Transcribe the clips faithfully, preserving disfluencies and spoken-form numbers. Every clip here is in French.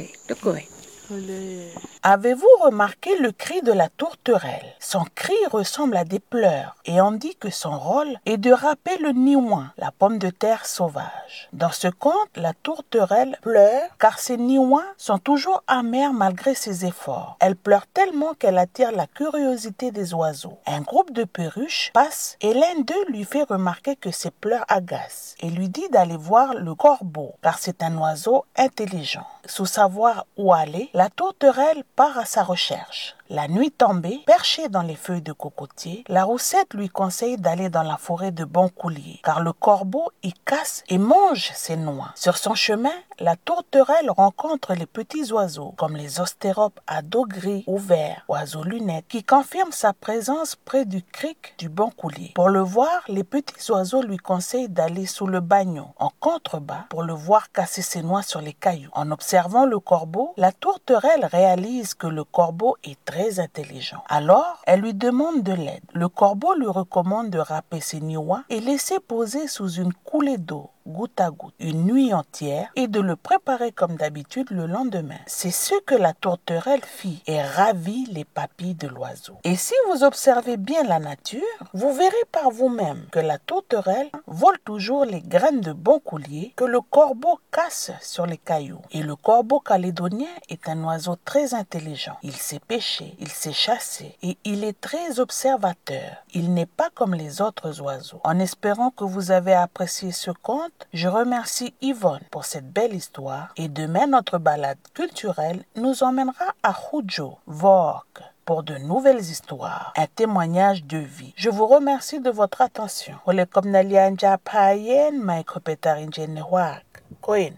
Được rồi. Avez-vous remarqué le cri de la tourterelle? Son cri ressemble à des pleurs et on dit que son rôle est de râper le niouin, la pomme de terre sauvage. Dans ce conte, la tourterelle pleure car ses niouins sont toujours amers malgré ses efforts. Elle pleure tellement qu'elle attire la curiosité des oiseaux. Un groupe de perruches passe et l'un d'eux lui fait remarquer que ses pleurs agacent et lui dit d'aller voir le corbeau car c'est un oiseau intelligent. Sans savoir où aller, la tourterelle part à sa recherche. La nuit tombée, perchée dans les feuilles de cocotier, la roussette lui conseille d'aller dans la forêt de Boncoulier, car le corbeau y casse et mange ses noix. Sur son chemin, la tourterelle rencontre les petits oiseaux, comme les ostéropes à dos gris ou vert, oiseaux lunettes, qui confirment sa présence près du cric du Boncoulier. Pour le voir, les petits oiseaux lui conseillent d'aller sous le bagnon, en contrebas, pour le voir casser ses noix sur les cailloux. En observant le corbeau, la tourterelle réalise que le corbeau est très intelligent. Alors, elle lui demande de l'aide. Le corbeau lui recommande de râper ses niouins et laisser poser sous une coulée d'eau, goutte à goutte, une nuit entière et de le préparer comme d'habitude le lendemain. C'est ce que la tourterelle fit et ravit les papilles de l'oiseau. Et si vous observez bien la nature, vous verrez par vous-même que la tourterelle vole toujours les graines de Boncoulier que le corbeau casse sur les cailloux. Et le corbeau calédonien est un oiseau très intelligent. Il sait pêcher, il sait chasser et il est très observateur. Il n'est pas comme les autres oiseaux. En espérant que vous avez apprécié ce conte, je remercie Yvonne pour cette belle histoire et demain notre balade culturelle nous emmènera à Hudjo, Vork, pour de nouvelles histoires, un témoignage de vie. Je vous remercie de votre attention. Ole komnalianja payen micropetarinjen wak. Koen.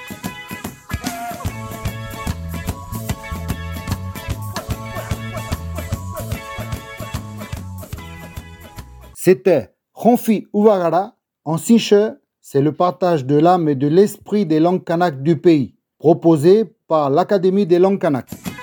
C'était Ronfi Ouvagara en Sinche. C'est le partage de l'âme et de l'esprit des langues kanak du pays, proposé par l'Académie des langues kanak.